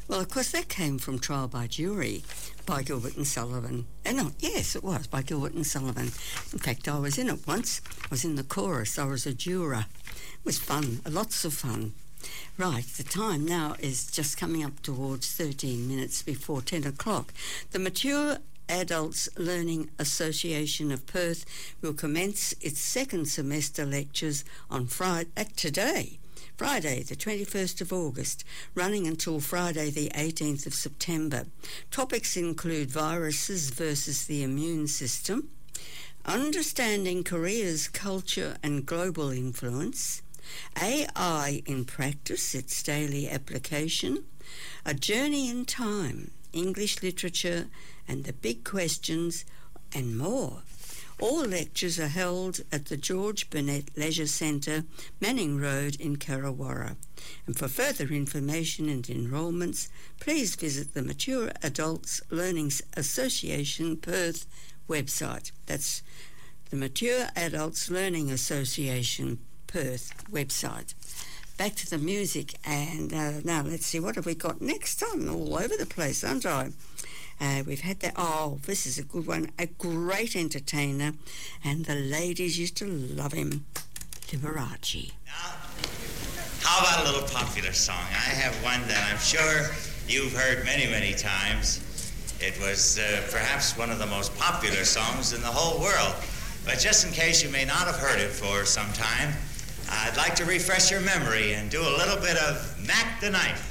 Well, of course, that came from Trial by Jury by Gilbert and Sullivan. No, yes, it was by Gilbert and Sullivan. In fact, I was in it once. I was in the chorus. I was a juror. It was fun, lots of fun. Right, the time now is just coming up towards 13 minutes before 10 o'clock. The Mature Adults Learning Association of Perth will commence its second semester lectures on today, Friday the 21st of August, running until Friday the 18th of September. Topics include viruses versus the immune system, understanding Korea's culture and global influence, AI in practice, its daily application, a journey in time, English literature and the big questions, and more. All lectures are held at the George Burnett Leisure Centre, Manning Road in Karrawara. And for further information and enrolments, please visit the Mature Adults Learning Association Perth website. That's the Mature Adults Learning Association Perth website. Back to the music, and now let's see, what have we got next? I'm all over the place, aren't I? We've had that. Oh, this is a good one. A great entertainer, and the ladies used to love him. Liberace. Now, how about a little popular song? I have one that I'm sure you've heard many, many times. It was perhaps one of the most popular songs in the whole world. But just in case you may not have heard it for some time, I'd like to refresh your memory and do a little bit of Mac the Knife.